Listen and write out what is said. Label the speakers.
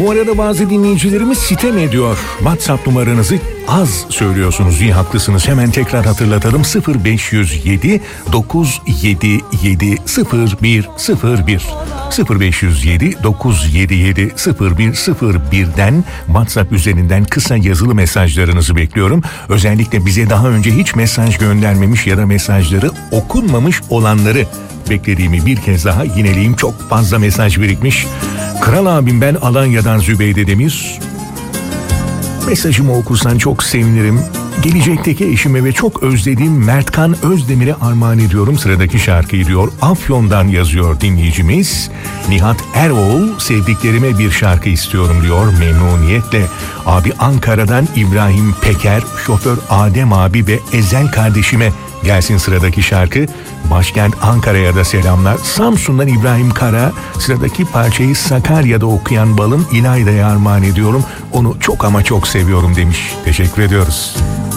Speaker 1: Bu arada bazı dinleyicilerimiz sitem ediyor. WhatsApp numaranızı az söylüyorsunuz. İyi, haklısınız. Hemen tekrar hatırlatalım. 0507 977 0101 0507 977 0101'den WhatsApp üzerinden kısa yazılı mesajlarınızı bekliyorum. Özellikle bize daha önce hiç mesaj göndermemiş ya da mesajları okunmamış olanları beklediğimi bir kez daha yineleyeyim. Çok fazla mesaj birikmiş. Kral abim, ben Alanya'dan Zübeyde Demir. Mesajımı okursan çok sevinirim. Gelecekteki eşime ve çok özlediğim Mertkan Özdemir'e armağan ediyorum sıradaki şarkıyı diyor. Afyon'dan yazıyor dinleyicimiz. Nihat Eroğlu, sevdiklerime bir şarkı istiyorum diyor memnuniyetle. Abi Ankara'dan İbrahim Peker, şoför Adem abi ve Ezel kardeşime gelsin sıradaki şarkı. Başkent Ankara'ya da selamlar. Samsun'dan İbrahim Kara, sıradaki parçayı Sakarya'da okuyan balım İlayda'ya armağan ediyorum. Onu çok ama çok seviyorum demiş. Teşekkür ediyoruz.